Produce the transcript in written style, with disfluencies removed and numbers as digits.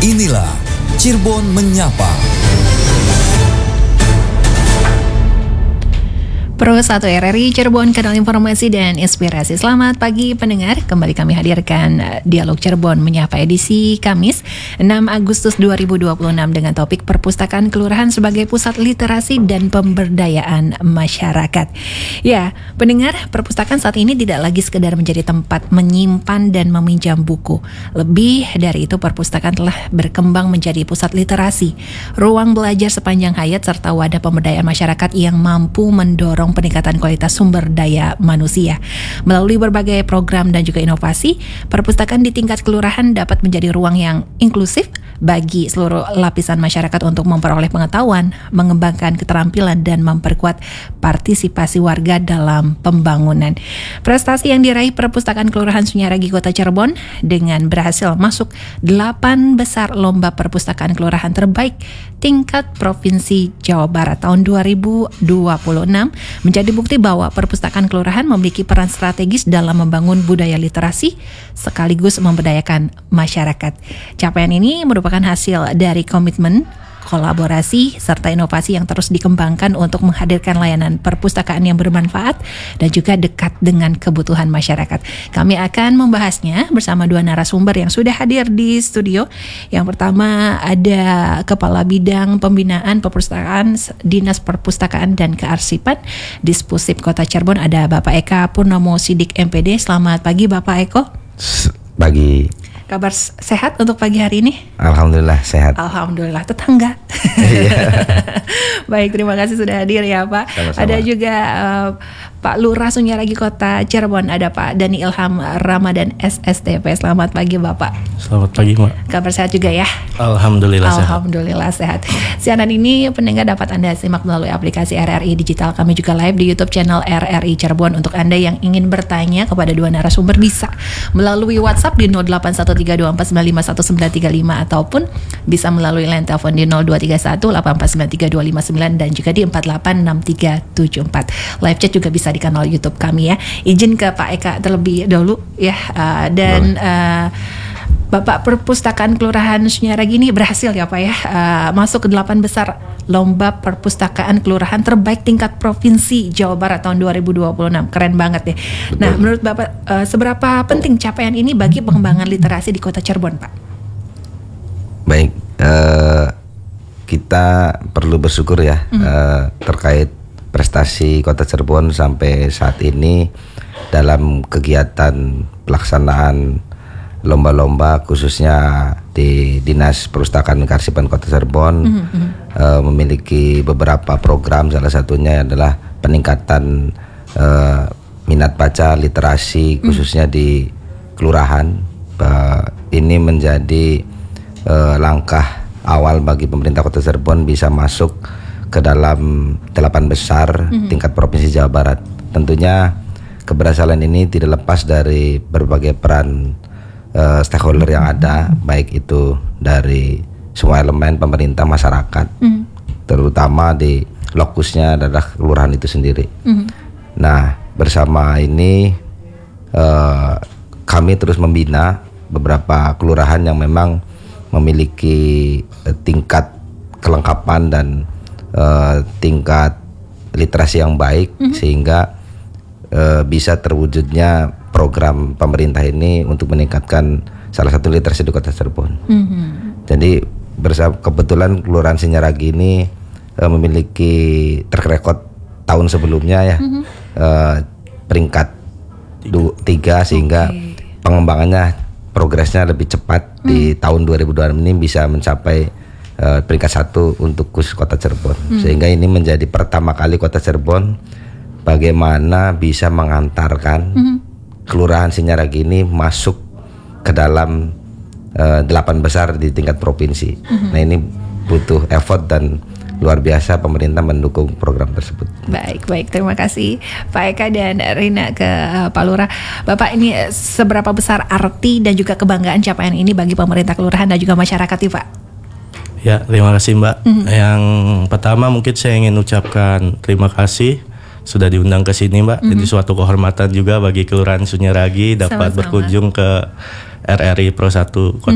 Inilah Cirebon Menyapa. Pro 1 RRI Cirebon, kanal informasi dan inspirasi. Selamat pagi pendengar, kembali kami hadirkan Dialog Cirebon Menyapa edisi Kamis 6 Agustus 2026 dengan topik Perpustakaan Kelurahan sebagai pusat literasi dan pemberdayaan masyarakat. Ya, pendengar, perpustakaan saat ini tidak lagi sekedar menjadi tempat menyimpan dan meminjam buku. Lebih dari itu, perpustakaan telah berkembang menjadi pusat literasi, ruang belajar sepanjang hayat serta wadah pemberdayaan masyarakat yang mampu mendorong peningkatan kualitas sumber daya manusia. Melalui berbagai program dan juga inovasi, perpustakaan di tingkat kelurahan dapat menjadi ruang yang inklusif bagi seluruh lapisan masyarakat untuk memperoleh pengetahuan, mengembangkan keterampilan, dan memperkuat partisipasi warga dalam pembangunan. Prestasi yang diraih Perpustakaan Kelurahan Sunyaragi Kota Cirebon dengan berhasil masuk 8 besar lomba perpustakaan kelurahan terbaik tingkat Provinsi Jawa Barat tahun 2026 menjadi bukti bahwa perpustakaan kelurahan memiliki peran strategis dalam membangun budaya literasi sekaligus memberdayakan masyarakat. Capaian ini merupakan hasil dari komitmen, kolaborasi, serta inovasi yang terus dikembangkan untuk menghadirkan layanan perpustakaan yang bermanfaat dan juga dekat dengan kebutuhan masyarakat. Kami akan membahasnya bersama dua narasumber yang sudah hadir di studio. Yang pertama ada Kepala Bidang Pembinaan Perpustakaan Dinas Perpustakaan dan Kearsipan Dispusip Kota Cirebon, ada Bapak Eka Purnomo Sidik MPD. Selamat pagi Bapak Eko. Pagi. Kabar sehat untuk pagi hari ini? Alhamdulillah sehat. Alhamdulillah, tetangga. Baik, terima kasih sudah hadir ya Pak. Sama-sama. Ada juga Pak Lurah Sunyaragi Kota Cirebon, ada Pak Dani Ilham Ramadan SSTP. Selamat pagi Bapak. Selamat pagi Mbak. Kabar sehat juga ya? Alhamdulillah sehat. Alhamdulillah sehat. Siaran ini pendengar dapat Anda simak melalui aplikasi RRI Digital. Kami juga live di YouTube channel RRI Cirebon. Untuk Anda yang ingin bertanya kepada dua narasumber bisa melalui WhatsApp di 081324951935 ataupun bisa melalui line telepon di 0231849329 dan juga di 486374. Live chat juga bisa di kanal YouTube kami ya. Izin ke Pak Eka terlebih dahulu ya, dan Bapak Perpustakaan Kelurahan Sunyaragi ini berhasil ya Pak ya, masuk ke 8 besar lomba perpustakaan kelurahan terbaik tingkat Provinsi Jawa Barat tahun 2026. Keren banget ya. Betul. Nah, menurut Bapak seberapa penting capaian ini bagi pengembangan literasi di Kota Cirebon, Pak? Baik, kita perlu bersyukur ya terkait prestasi Kota Cirebon sampai saat ini dalam kegiatan pelaksanaan lomba-lomba khususnya di Dinas Perpustakaan dan Kearsipan Kota Cirebon memiliki beberapa program, salah satunya adalah peningkatan minat baca literasi khususnya di kelurahan. Ini menjadi langkah awal bagi pemerintah Kota Cirebon bisa masuk ke dalam 8 besar tingkat Provinsi Jawa Barat. Tentunya keberhasilan ini tidak lepas dari berbagai peran stakeholder yang ada, baik itu dari semua elemen pemerintah, masyarakat, terutama di lokusnya adalah kelurahan itu sendiri. Nah, bersama ini kami terus membina beberapa kelurahan yang memang memiliki tingkat kelengkapan dan tingkat literasi yang baik sehingga bisa terwujudnya program pemerintah ini untuk meningkatkan salah satu literasi di Kota Cirebon. Jadi kebetulan Kelurahan Sunyaragi ini memiliki track record tahun sebelumnya ya, peringkat 3 sehingga pengembangannya progresnya lebih cepat. Di tahun 2026 ini bisa mencapai peringkat 1 untuk khusus Kota Cirebon. Sehingga ini menjadi pertama kali Kota Cirebon bagaimana bisa mengantarkan Kelurahan Sunyaragi ini masuk ke dalam 8 besar di tingkat provinsi. Nah, ini butuh effort dan luar biasa pemerintah mendukung program tersebut. Baik, terima kasih Pak Eka dan Rina. Ke Pak Lurah, Bapak, ini seberapa besar arti dan juga kebanggaan capaian ini bagi pemerintah kelurahan dan juga masyarakat nih Pak? Ya, terima kasih Mbak. Yang pertama mungkin saya ingin ucapkan terima kasih sudah diundang ke sini Mbak. Jadi suatu kehormatan juga bagi Kelurahan Sunyaragi dapat Sama-sama berkunjung ke RRI Pro 1 Kota